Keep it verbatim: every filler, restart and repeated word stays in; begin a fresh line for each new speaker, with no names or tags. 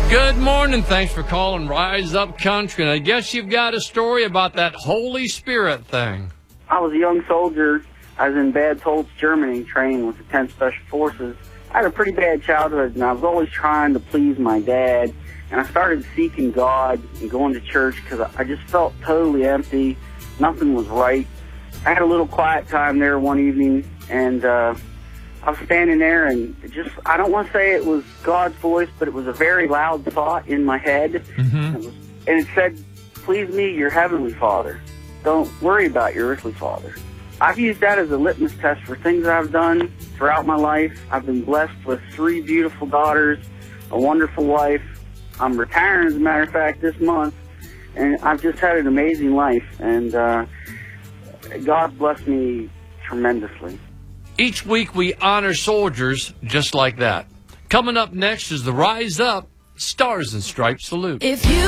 Good morning. Thanks for calling Rise Up Country. And I guess you've got a story about that Holy Spirit thing.
I was a young soldier. I was in Bad Tolz, Germany, training with the tenth Special Forces. I had a pretty bad childhood, and I was always trying to please my dad. And I started seeking God and going to church because I just felt totally empty. Nothing was right. I had a little quiet time there one evening, and uh, I was standing there, and it just, I don't want to say it was God's voice, but it was a very loud thought in my head.
Mm-hmm.
It was, and it said, "Please me, your heavenly Father. Don't worry about your earthly father." I've used that as a litmus test for things I've done throughout my life. I've been blessed with three beautiful daughters, a wonderful wife. I'm retiring, as a matter of fact, this month, and I've just had an amazing life, and uh, God blessed me tremendously.
Each week we honor soldiers just like that. Coming up next is the Rise Up Stars and Stripes Salute.
If you